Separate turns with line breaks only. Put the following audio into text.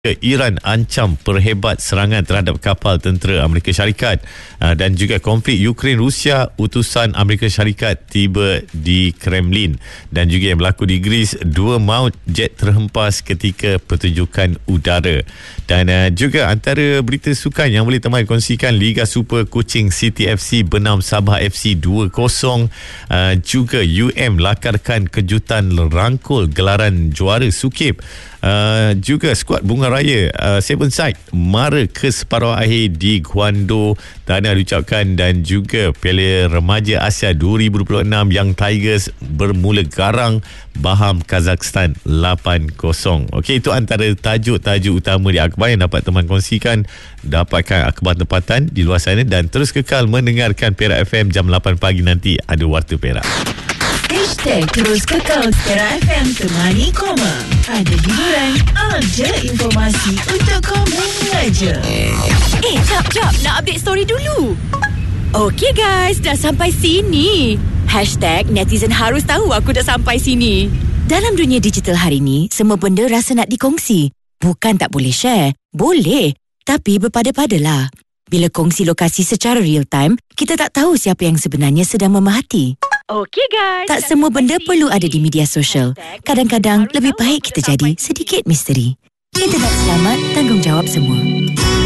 Iran ancam perhebat serangan terhadap kapal tentera Amerika Syarikat, dan juga konflik Ukraine-Rusia, utusan Amerika Syarikat tiba di Kremlin, dan juga yang berlaku di Greece, 2 maut jet terhempas ketika pertunjukan udara. Dan juga antara berita sukan yang boleh teman kongsikan, Liga Super Kuching City FC benam Sabah FC 2-0. Juga lakarkan kejutan rangkul gelaran juara Sukib. Juga skuad Bunga Raya Seven Side mara ke separuh akhir di Guangdong. Tahniah diucapkan. Dan juga Piala Remaja Asia 2026 Young Tigers bermula garang Baham Kazakhstan 8-0. Okey, itu antara tajuk-tajuk utama di akhbar yang dapat teman kongsikan. Dapatkan akhbar tempatan di luar sana dan terus kekal mendengarkan Perak FM jam 8 pagi nanti ada Warta Perak.
Terus kekal Perak FM temani koma. Ada hiburan, ada informasi untuk koma mengaja.
Jap, nak update story dulu. Okey guys, dah sampai sini. #netizen harus tahu aku dah sampai sini. Dalam dunia digital hari ni, semua benda rasa nak dikongsi. Bukan tak boleh share, boleh. Tapi berpada-padalah. Bila kongsi lokasi secara real time, kita tak tahu siapa yang sebenarnya sedang memerhati.
Okey guys.
Tak semua benda perlu ada di media sosial. Kadang-kadang lebih baik kita jadi sedikit misteri. Internet selamat, tanggungjawab semua.